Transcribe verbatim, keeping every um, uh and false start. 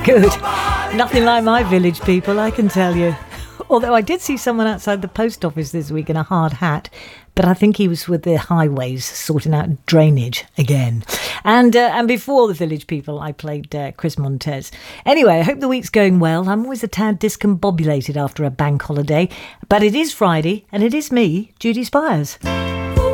Good. Nothing like my village people, I can tell you. Although I did see someone outside the post office this week in a hard hat, but I think he was with the highways sorting out drainage again. And uh, and before the village people, I played uh, Chris Montez. Anyway, I hope the week's going well. I'm always a tad discombobulated after a bank holiday, but it is Friday, and it is me, Judy Spires.